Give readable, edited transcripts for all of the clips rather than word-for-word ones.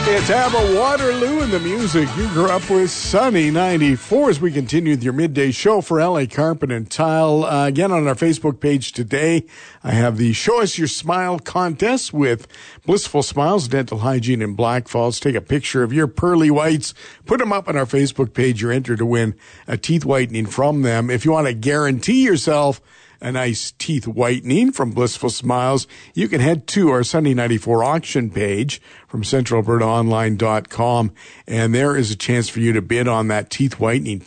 It's ABBA Waterloo and the music you grew up with, Sunny 94, as we continue with your midday show for LA Carpet and Tile. Again, on our Facebook page today, I have the Show Us Your Smile contest with Blissful Smiles Dental Hygiene in Black Falls. Take a picture of your pearly whites, put them up on our Facebook page. You're entered to win a teeth whitening from them. If you want to guarantee yourself a nice teeth whitening from Blissful Smiles, you can head to our Sunday 94 auction page from CentralAlbertaOnline.com, and there is a chance for you to bid on that teeth whitening,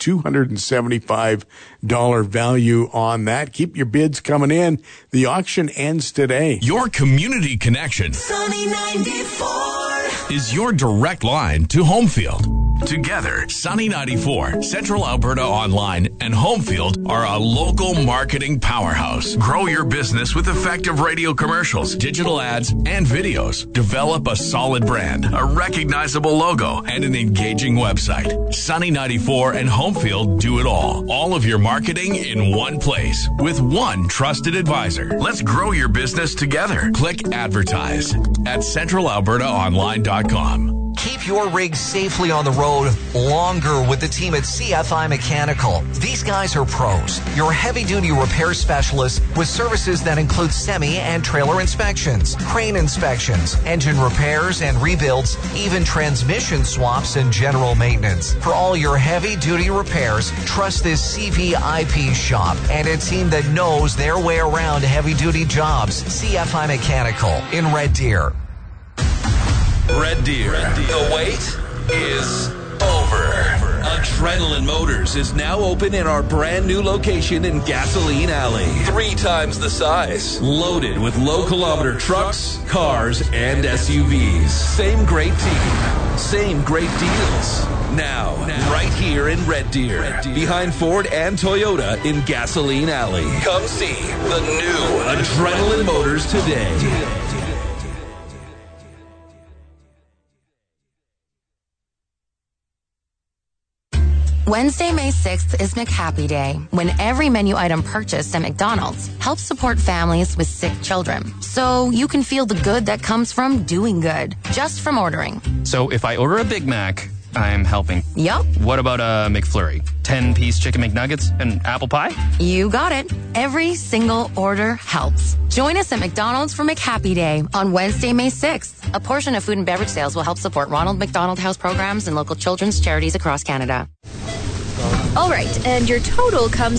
$275 value on that. Keep your bids coming in. The auction ends today. Your community connection. Sunny 94 is your direct line to Homefield. Together, Sunny 94, Central Alberta Online, and Homefield are a local marketing powerhouse. Grow your business with effective radio commercials, digital ads, and videos. Develop a solid brand, a recognizable logo, and an engaging website. Sunny 94 and Homefield do it all. All of your marketing in one place with one trusted advisor. Let's grow your business together. Click advertise at CentralAlbertaOnline.com. Keep your rig safely on the road longer with the team at CFI Mechanical. These guys are pros, your heavy-duty repair specialists with services that include semi- and trailer inspections, crane inspections, engine repairs and rebuilds, even transmission swaps and general maintenance. For all your heavy-duty repairs, trust this CVIP shop and a team that knows their way around heavy-duty jobs. CFI Mechanical in Red Deer. Red Deer. The wait is over. Adrenaline Motors is now open in our brand new location in Gasoline Alley. 3 times the size. Loaded with low kilometer trucks, cars, and SUVs. Same great team. Same great deals. Now, right here in Red Deer. Behind Ford and Toyota in Gasoline Alley. Come see the new Adrenaline Motors today. Wednesday, May 6th is McHappy Day, when every menu item purchased at McDonald's helps support families with sick children. So you can feel the good that comes from doing good, just from ordering. So if I order a Big Mac, I'm helping. Yup. What about a McFlurry? 10-piece chicken McNuggets and apple pie? You got it. Every single order helps. Join us at McDonald's for McHappy Day on Wednesday, May 6th. A portion of food and beverage sales will help support Ronald McDonald House programs and local children's charities across Canada. All right, and your total comes